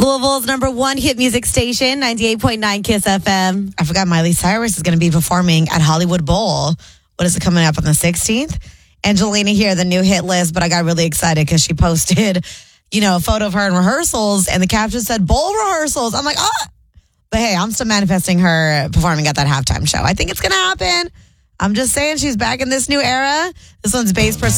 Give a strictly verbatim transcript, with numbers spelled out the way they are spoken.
Louisville's number one hit music station, ninety-eight point nine Kiss F M. I forgot Miley Cyrus is going to be performing at Hollywood Bowl. What is it coming up on the sixteenth? Angelina here, the new hit list, but I got really excited because she posted, you know, a photo of her in rehearsals, and the caption said bowl rehearsals. I'm like, oh. But hey, I'm still manifesting her performing at that halftime show. I think it's going to happen. I'm just saying she's back in this new era. This one's Bass Pursuit.